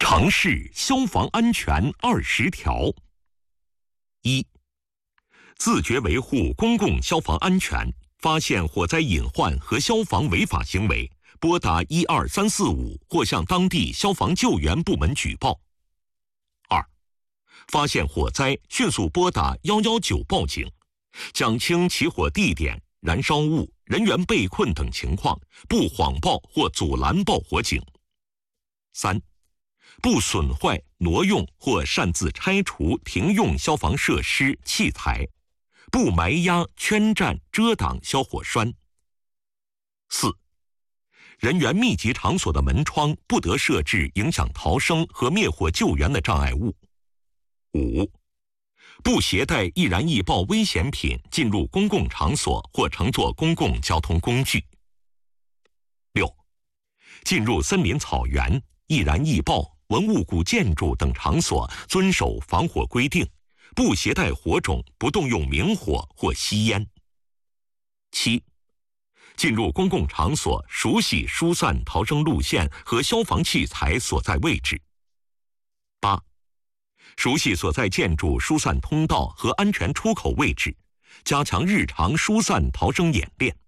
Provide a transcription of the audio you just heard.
城市消防安全20条。1、自觉维护公共消防安全，发现火灾隐患和消防违法行为，拨打12345或向当地消防救援部门举报。2、发现火灾，迅速拨打119报警，讲清起火地点、燃烧物、人员被困等情况，不谎报或阻拦报火警。3、不损坏、挪用或擅自拆除停用消防设施器材，不埋压、圈占、遮挡消火栓。4、人员密集场所的门窗不得设置影响逃生和灭火救援的障碍物。5、不携带易燃易爆危险品进入公共场所或乘坐公共交通工具。6、进入森林草原、易燃易爆、文物古建筑等场所遵守防火规定，不携带火种，不动用明火或吸烟。7、进入公共场所熟悉疏散逃生路线和消防器材所在位置。8、熟悉所在建筑疏散通道和安全出口位置，加强日常疏散逃生演练。